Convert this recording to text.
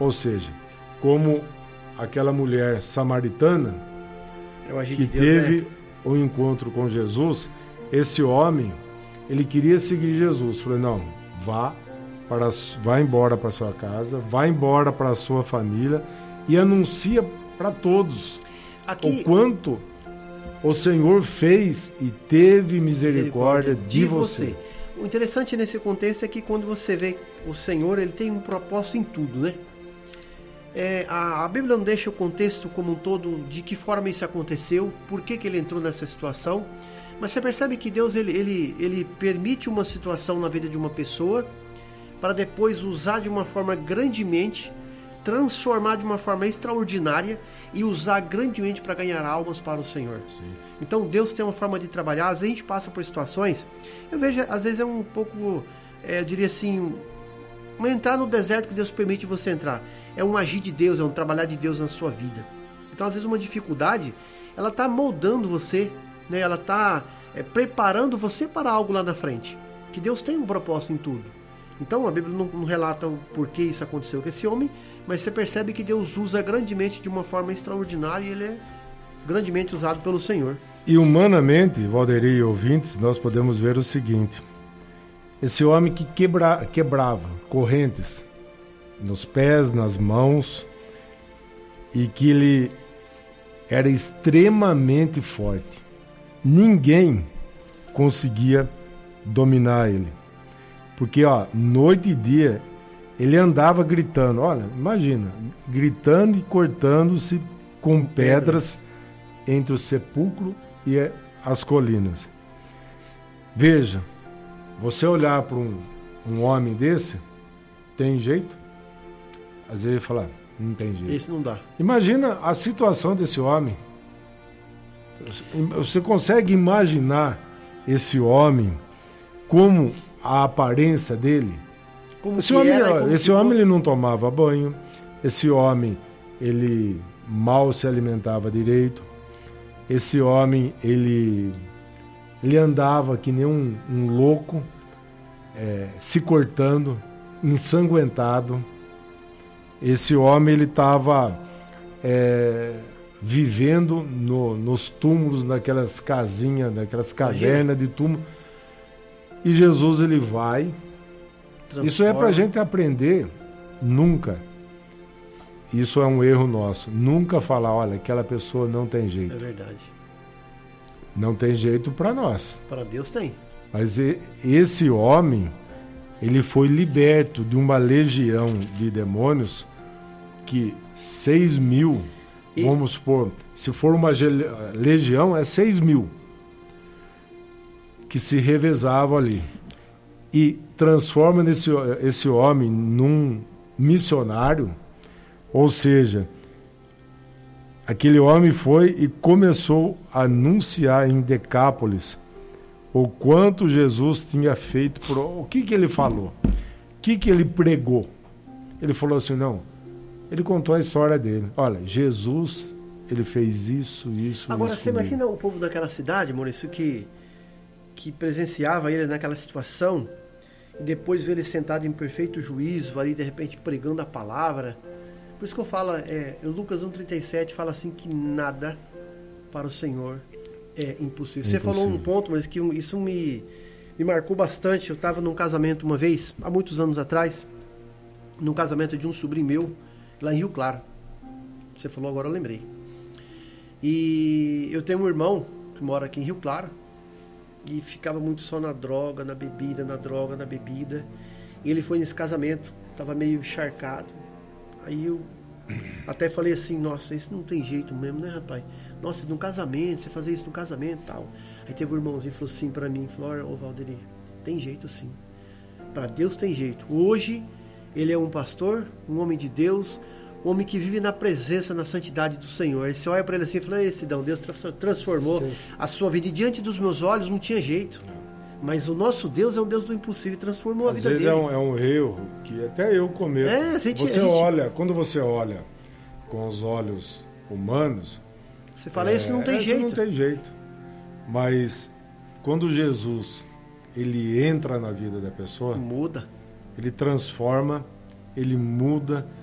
Ou seja, como aquela mulher samaritana que teve o encontro com Jesus, esse homem, ele queria seguir Jesus. Falou, não, vá embora para sua casa, vá embora para a sua família e anuncia para todos o quanto o Senhor fez e teve misericórdia de você. O interessante nesse contexto é que quando você vê o Senhor, ele tem um propósito em tudo, né? A Bíblia não deixa o contexto como um todo de que forma isso aconteceu, por que ele entrou nessa situação, mas você percebe que Deus ele permite uma situação na vida de uma pessoa para depois usar de uma forma grandemente, transformar de uma forma extraordinária e usar grandemente para ganhar almas para o Senhor. Sim. Então Deus tem uma forma de trabalhar. Às vezes a gente passa por situações, eu vejo, às vezes é um pouco, eu diria assim, entrar no deserto que Deus permite você entrar. É um agir de Deus, é um trabalhar de Deus na sua vida. Então às vezes uma dificuldade, ela está moldando você, né? Ela está preparando você para algo lá na frente. Que Deus tem um propósito em tudo. Então a Bíblia não relata o porquê isso aconteceu com esse homem, mas você percebe que Deus usa grandemente de uma forma extraordinária e ele é grandemente usado pelo Senhor. E humanamente, Valderi e ouvintes, nós podemos ver o seguinte: esse homem que quebrava correntes nos pés, nas mãos, e que ele era extremamente forte. Ninguém conseguia dominar ele. Porque, noite e dia, ele andava gritando. Olha, imagina, gritando e cortando-se com pedras entre o sepulcro e as colinas. Veja, você olhar para um homem desse, tem jeito? Às vezes ele fala, não tem jeito. Esse não dá. Imagina a situação desse homem. Você consegue imaginar esse homem, como a aparência dele? Esse homem ele não tomava banho, esse homem ele mal se alimentava direito, esse homem ele andava que nem um louco, se cortando, ensanguentado. Esse homem ele estava vivendo nos túmulos, naquelas casinhas, naquelas cavernas de túmulo. E Jesus ele vai. Transforma. Isso é para a gente aprender. Nunca. Isso é um erro nosso. Nunca falar, olha, aquela pessoa não tem jeito. É verdade. Não tem jeito para nós. Para Deus tem. Mas esse homem, ele foi liberto de uma legião de demônios que 6.000, vamos supor, se for uma legião, é 6.000 que se revezavam ali. E transforma esse homem num missionário, ou seja, aquele homem foi e começou a anunciar em Decápolis o quanto Jesus tinha feito. O que ele falou? O que ele pregou? Ele falou assim, não, ele contou a história dele. Olha, Jesus, ele fez isso. Agora, isso você imagina o povo daquela cidade, Maurício, que presenciava ele naquela situação, e depois ver ele sentado em perfeito juízo, ali de repente pregando a palavra. Por isso que eu falo, Lucas 1,37 fala assim que nada para o Senhor é impossível. Você falou um ponto, mas que isso me marcou bastante. Eu estava num casamento uma vez, há muitos anos atrás, num casamento de um sobrinho meu, lá em Rio Claro. Você falou agora, eu lembrei. E eu tenho um irmão que mora aqui em Rio Claro, e ficava muito só na droga, na bebida, na droga, na bebida. E ele foi nesse casamento, estava meio encharcado. Aí eu até falei assim, nossa, isso não tem jeito mesmo, né, rapaz? Nossa, num casamento, você fazer isso num casamento e tal. Aí teve um irmãozinho que falou assim pra mim, falou, olha, Valderi, tem jeito sim. Pra Deus tem jeito. Hoje, ele é um pastor, um homem de Deus, um homem que vive na presença, na santidade do Senhor. Aí você olha para ele assim e fala, Sidão, Deus transformou a sua vida. E diante dos meus olhos não tinha jeito. Mas o nosso Deus é um Deus do impossível e transformou a vida dele. Às vezes é um erro que até eu cometo. Quando você olha com os olhos humanos, você fala, esse não tem jeito. Não tem jeito. Mas quando Jesus ele entra na vida da pessoa, muda. Ele transforma, ele muda.